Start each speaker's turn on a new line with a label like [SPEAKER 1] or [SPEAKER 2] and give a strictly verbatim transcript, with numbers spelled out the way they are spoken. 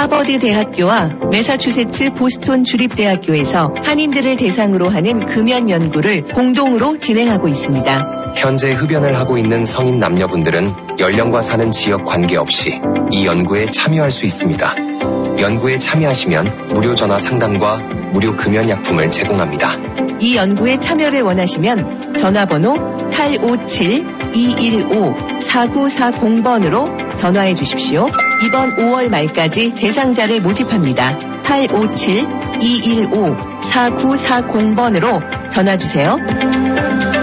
[SPEAKER 1] 하버드 대학교와 매사추세츠 보스턴 주립대학교에서 한인들을 대상으로 하는 금연 연구를 공동으로 진행하고 있습니다.
[SPEAKER 2] 현재 흡연을 하고 있는 성인 남녀분들은 연령과 사는 지역 관계없이 이 연구에 참여할 수 있습니다. 연구에 참여하시면 무료 전화 상담과 무료 금연약품을 제공합니다.
[SPEAKER 1] 이 연구에 참여를 원하시면 전화번호 팔오칠 이일오 사구사공 번으로 전화해 주십시오. 이번 오월 말까지 대상자를 모집합니다. 팔오칠 이일오 사구사공 번으로 전화 주세요.